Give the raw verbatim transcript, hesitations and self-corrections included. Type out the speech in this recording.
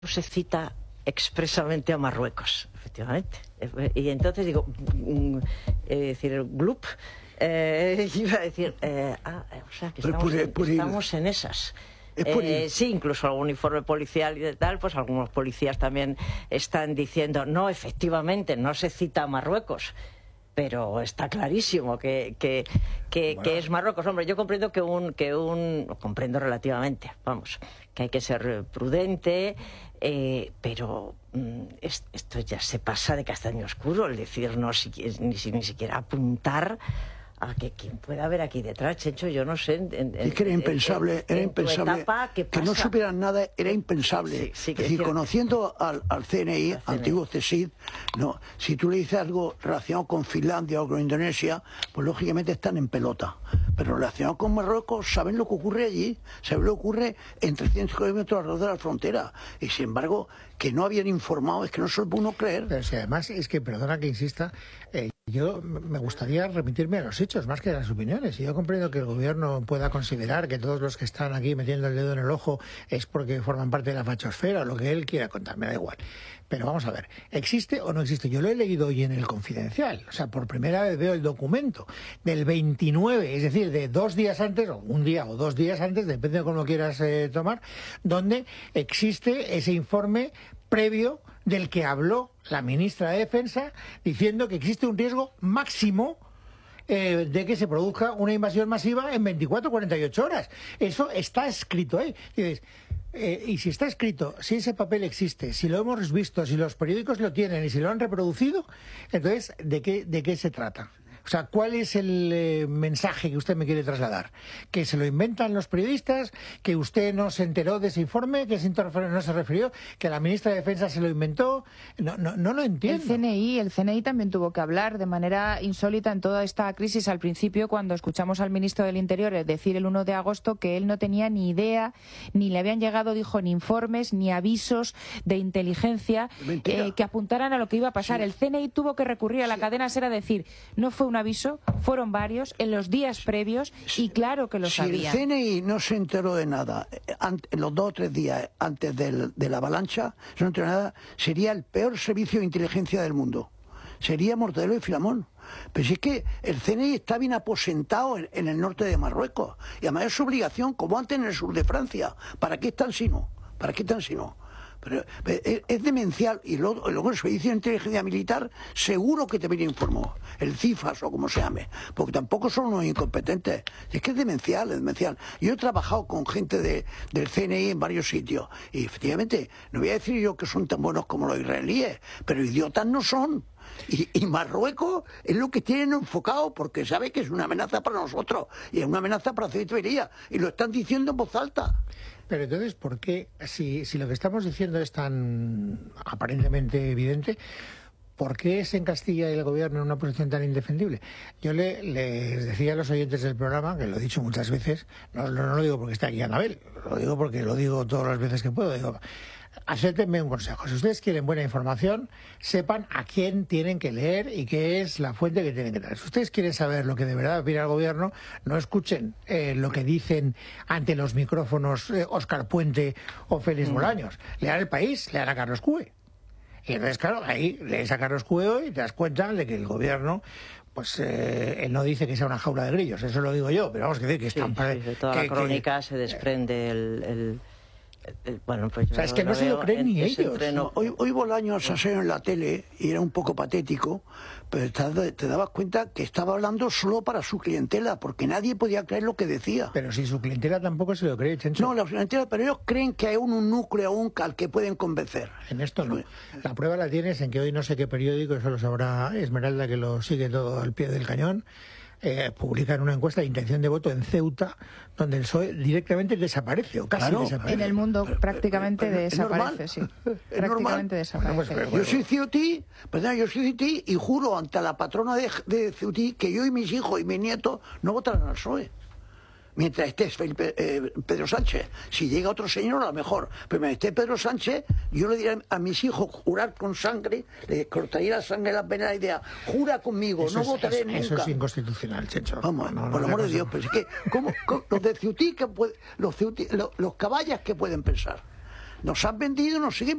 se cita expresamente a Marruecos, efectivamente. Y entonces digo, es decir, el Glup, eh, iba a decir, eh, ah, o sea, que estamos, en, estamos en esas. Eh, sí, incluso algún informe policial y de tal, pues algunos policías también están diciendo, no, efectivamente, no se cita a Marruecos. Pero está clarísimo que, que, que, bueno. que es Marruecos. Hombre, yo comprendo que un, que un... comprendo relativamente, vamos, que hay que ser prudente, eh, pero mm, es, esto ya se pasa de castaño oscuro, es decir, no si, ni, ni siquiera apuntar a que quien pueda haber aquí detrás, Chencho, yo no sé. En, en, es que era impensable, en, era impensable etapa, que no supieran nada, era impensable. Sí, sí, que es decir, conociendo al, al C N I, al antiguo C S I D, no, si tú le dices algo relacionado con Finlandia o con Indonesia, pues lógicamente están en pelota. Pero relacionado con Marruecos, saben lo que ocurre allí, saben lo que ocurre en trescientos kilómetros alrededor de la frontera. Y sin embargo, que no habían informado, es que no se lo puede uno creer. Pero si además, es que, perdona que insista, eh, yo me gustaría remitirme a los hechos más que a las opiniones. Y yo comprendo que el gobierno pueda considerar que todos los que están aquí metiendo el dedo en el ojo es porque forman parte de la fachosfera o lo que él quiera contar, me da igual. Pero vamos a ver, ¿existe o no existe? Yo lo he leído hoy en el Confidencial, o sea, por primera vez veo el documento del veintinueve, es decir, de dos días antes, o un día o dos días antes, depende de cómo lo quieras eh, tomar, donde existe ese informe previo del que habló la ministra de Defensa, diciendo que existe un riesgo máximo eh, de que se produzca una invasión masiva en veinticuatro a cuarenta y ocho horas. Eso está escrito ahí. Dices, Eh, y si está escrito, si ese papel existe, si lo hemos visto, si los periódicos lo tienen y si lo han reproducido, entonces, ¿de qué, de qué se trata? O sea, ¿cuál es el eh, mensaje que usted me quiere trasladar? ¿Que se lo inventan los periodistas? ¿Que usted no se enteró de ese informe? ¿Que ese informe no se refirió? ¿Que la ministra de Defensa se lo inventó? No, no, no lo entiendo. El C N I, el C N I también tuvo que hablar de manera insólita en toda esta crisis al principio, cuando escuchamos al ministro del Interior decir el uno de agosto que él no tenía ni idea, ni le habían llegado, dijo, ni informes, ni avisos de inteligencia eh, que apuntaran a lo que iba a pasar. Sí. El C N I tuvo que recurrir a la sí. cadena SER a decir, no fue un aviso, fueron varios en los días previos y claro que lo si sabían. Si el C N I no se enteró de nada en los dos o tres días antes del, de la avalancha, no enteró de nada, sería el peor servicio de inteligencia del mundo. Sería Mortadelo y Filamón. Pero si es que el C N I está bien aposentado en, en el norte de Marruecos y además es su obligación, como antes en el sur de Francia. ¿Para qué están si no? ¿Para qué están si no? Pero es, es demencial, y luego, luego el Servicio de Inteligencia Militar seguro que también informó, el CIFAS o como se llame, porque tampoco son unos incompetentes. Es que es demencial, es demencial. Yo he trabajado con gente de, del C N I en varios sitios, y efectivamente, no voy a decir yo que son tan buenos como los israelíes, pero idiotas no son. Y, y Marruecos es lo que tienen enfocado, porque sabe que es una amenaza para nosotros, y es una amenaza para Ceuta y Melilla, y lo están diciendo en voz alta. Pero entonces, ¿por qué, si, si lo que estamos diciendo es tan aparentemente evidente, ¿por qué es en Castilla y el gobierno en una posición tan indefendible? Yo le, les decía a los oyentes del programa, que lo he dicho muchas veces, no, no, no lo digo porque está aquí Anabel, lo digo porque lo digo todas las veces que puedo, digo, acéptenme un consejo. Si ustedes quieren buena información, sepan a quién tienen que leer y qué es la fuente que tienen que tener. Si ustedes quieren saber lo que de verdad opina el gobierno, no escuchen eh, lo que dicen ante los micrófonos eh, Óscar Puente o Félix mm. Bolaños. Lean El País, lean a Carlos Cue. Y entonces, claro, ahí lees a Carlos Cue y te das cuenta de que el gobierno, pues eh, él no dice que sea una jaula de grillos, eso lo digo yo, pero vamos a decir que están... Sí, sí, de toda que, la crónica que, se desprende el... el... Bueno, pues o sea, es que no se lo creen ni ellos. No, hoy, hoy Bolaños se salió en la tele y era un poco patético, pero te, te dabas cuenta que estaba hablando solo para su clientela, porque nadie podía creer lo que decía. Pero si su clientela tampoco se lo cree, Chencho. No, la clientela, pero ellos creen que hay un, un núcleo aún al que pueden convencer. En esto no. La prueba la tienes en que hoy no sé qué periódico, eso lo sabrá Esmeralda, que lo sigue todo al pie del cañón, Eh, publican una encuesta de intención de voto en Ceuta, donde el P S O E directamente desaparece, o casi claro, desaparece. En el mundo prácticamente pero, pero, desaparece, sí. Es prácticamente desaparece. Bueno, pues, yo soy ceutí, perdón, yo soy ceutí y juro ante la patrona de, de Ceutí que yo y mis hijos y mis nietos no votarán al P S O E. Mientras esté Felipe, eh, Pedro Sánchez. Si llega otro señor, a lo mejor. Pero mientras esté Pedro Sánchez, yo le diré a mis hijos jurar con sangre, le cortaría la sangre de las venas y diría, jura conmigo, eso no es, votaré eso, nunca. Eso es inconstitucional, Checho. Vamos, no, no, por el no, amor no, de Dios, pero es que, ¿cómo, cómo, los de Ceutí, que puede, los, Ceutí, los, los caballas que pueden pensar? Nos han vendido, nos siguen